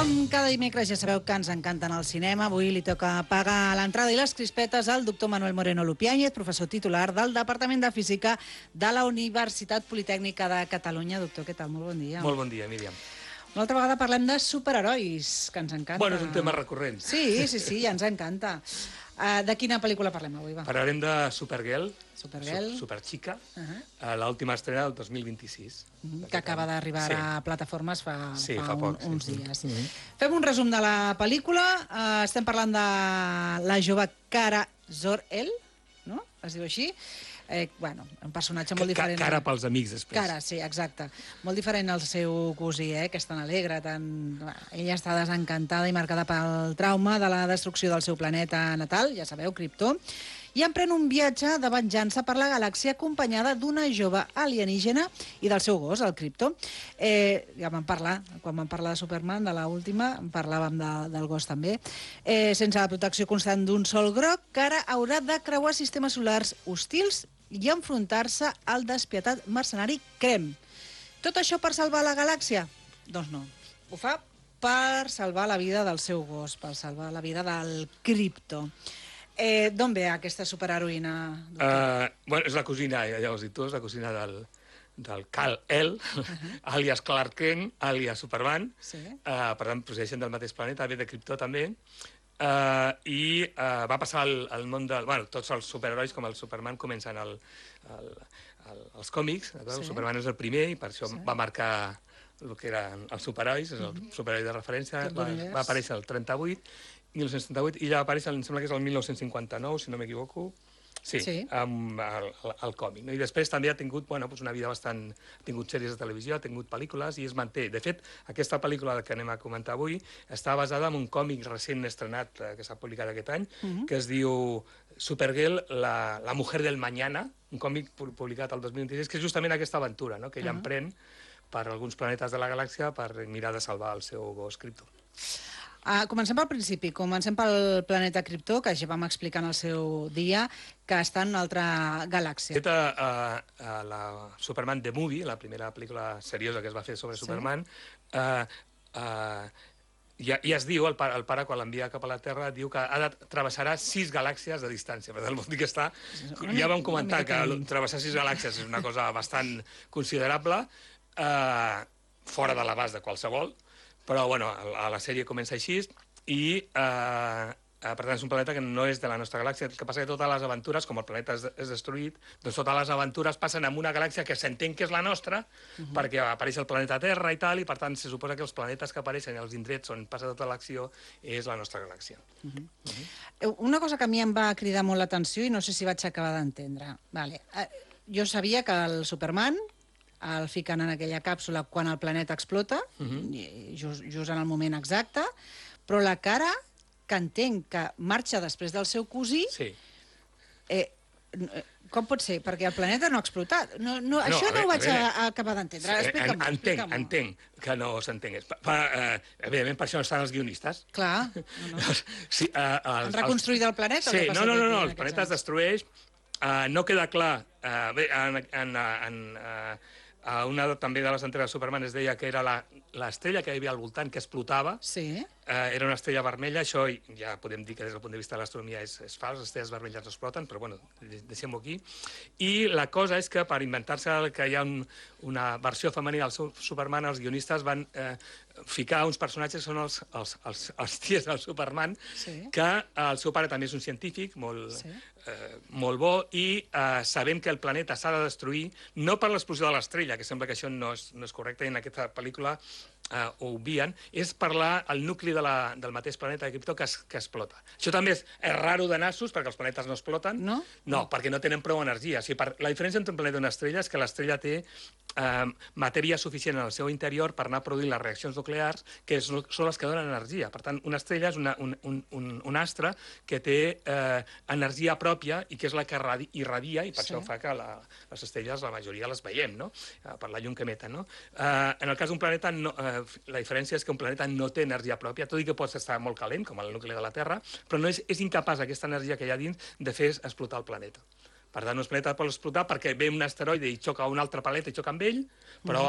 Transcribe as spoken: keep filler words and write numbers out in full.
Com cada dimecres ja sabeu que ens encanten el cinema, avui li toca pagar l'entrada i les crispetes al doctor Manuel Moreno Lupiáñez, professor titular del Departament de Física de la Universitat Politècnica de Catalunya. Doctor, què tal? Molt bon dia. Molt bon dia, Míriam. Una altra vegada parlem de superherois, que ens encanta. Bueno, és un tema recurrent. Sí, sí, sí, ja ens encanta. Uh, de quina pel·lícula parlem avui, va? Parlarem de Supergirl, Supergirl. Su Superchica, Uh -huh. uh, l'última estrena del dos mil vint-i-sis. Uh -huh. Que acaba d'arribar sí. a plataformes fa, sí, fa, fa poc, un, uns sí. dies. Uh -huh. Fem un resum de la pel·lícula. Uh, estem parlant de la jove Kara Zor-El, no? Es diu així. Eh, bueno, un personatge molt diferent. Cara pels amics, després. Cara, sí, exacte. Molt diferent al seu cosí, eh, que és tan alegre, tan... Ella està desencantada i marcada pel trauma de la destrucció del seu planeta natal, ja sabeu, Krypton, i emprèn un viatge de venjança per la galàxia acompanyada d'una jove alienígena i del seu gos, el Krypton. Eh, ja vam parlar, quan vam parlar de Superman, de l'última, parlàvem de, del gos també. Eh, sense la protecció constant d'un sol groc, Kara haurà de creuar sistemes solars hostils i enfrontar-se al despietat mercenari Krem. Tot això per salvar la galàxia? Doncs no. Ho fa per salvar la vida del seu gos, per salvar la vida del Krypton. Eh, D'on ve aquesta superheroïna? Uh, bueno, és la cosina, ja ho has dit tu, és la cosina del, del Kal-El, uh -huh. àlies Clark Kent, àlies Superman. Sí. Uh, per tant, procedeixen del mateix planeta, ve de Krypton també. Uh, i uh, va passar al, al món del... Bueno, tots els superherois com el Superman comencen al, al, al, als còmics. Sí. Superman és el primer i per això sí. va marcar el que eren els superherois, és el uh -huh. superheroi de referència. Va, va aparèixer el trenta-vuit, mil nou-cents trenta-vuit, i ja va aparèixer, em sembla que és el mil nou-cents cinquanta-nou, si no m'equivoco. Sí, sí. Amb el, el, el còmic. No? I després també ha tingut bueno, doncs una vida bastant... Ha tingut sèries de televisió, ha tingut pel·lícules i es manté. De fet, aquesta pel·lícula que anem a comentar avui està basada en un còmic recent estrenat que s'ha publicat aquest any, uh -huh. que es diu Supergirl, la, la mujer del mañana, un còmic publicat el dos mil vint-i-sis, que és justament aquesta aventura, no? Que ella uh -huh. emprèn per alguns planetes de la galàxia per mirar de salvar el seu gos Krypton. Uh, comencem pel principi, comencem pel planeta Krypton, que ja vam explicar en el seu dia, que està en una altra galàxia. De fet, a, a, a la Superman The Movie, la primera pel·lícula seriosa que es va fer sobre sí. Superman, uh, uh, ja, ja es diu, el pare, el pare quan l'envia cap a la Terra, diu que ha de travessarà sis galàxies de distància. Per tant, vol dir que està... Ja vam comentar que travessar sis galàxies és una cosa bastant considerable, uh, fora de l'abast de qualsevol, però, bueno, a la sèrie comença així i, eh, per tant, és un planeta que no és de la nostra galàxia. El que passa que totes les aventures, com el planeta és, és destruït, doncs totes les aventures passen en una galàxia que s'entén que és la nostra, uh -huh. perquè apareix el planeta Terra i tal, i, per tant, se suposa que els planetes que apareixen i els indrets on passa tota l'acció és la nostra galàxia. Uh -huh. Uh -huh. Una cosa que a mi em va cridar molt l'atenció i no sé si vaig acabar d'entendre. Vale. Jo sabia que el Superman el fiquen en aquella càpsula quan el planeta explota, uh -huh. just, just en el moment exacte, però la Kara, que entenc que marxa després del seu cosí, sí. eh, com pot ser? Perquè el planeta no ha explotat. No, no, no, això no ho vaig a, a acabar d'entendre. Sí, en, entenc, entenc que no s'entengués. Eh, evidentment, per això no estan els guionistes. Clar. No, no. Sí, eh, els, Han reconstruït el planeta? Sí, no, no, no, no, el planeta es destrueix. Uh, no queda clar... Uh, bé, en... en, en uh, Uh, una també de les entregues de Superman es deia que era l'estrella que hi havia al voltant, que explotava. Sí. Uh, era una estrella vermella, això ja podem dir que des del punt de vista de l'astronomia és, és fals, les estrelles vermelles no exploten, però bueno, deixem-ho aquí. I la cosa és que per inventar-se que hi ha un, una versió femenina del Superman, els guionistes van eh, ficar uns personatges que són els, els, els, els tiets del Superman, sí. que el seu pare també és un científic molt, sí. eh, molt bo, i eh, sabent que el planeta s'ha de destruir, no per l'explosió de l'estrella, que sembla que això no és, no és correcte, i en aquesta pel·lícula Uh, ho obvien, és parlar el nucli de la, del mateix planeta de Krypton que, es, que explota. Això també és, és raro de nassos, perquè els planetes no exploten. No? No, no. perquè no tenen prou energia. O sigui, per, la diferència entre un planeta i una estrella és que l'estrella té uh, matèria suficient en el seu interior per anar produint les reaccions nuclears, que és, són les que donen energia. Per tant, una estrella és una, un, un, un, un astre que té uh, energia pròpia i que és la que irradia, i per sí. això fa que la, les estrelles, la majoria les veiem, no? Uh, per la llum que emeten, no? Uh, en el cas d'un planeta, no, uh, la diferència és que un planeta no té energia pròpia, tot i que pot estar molt calent, com el nucli de la Terra, però no és, és incapaç aquesta energia que hi ha dins de fer explotar el planeta. Per tant, un planeta pot explotar perquè ve un asteroide i xoca un altre planeta i xoca amb ell, però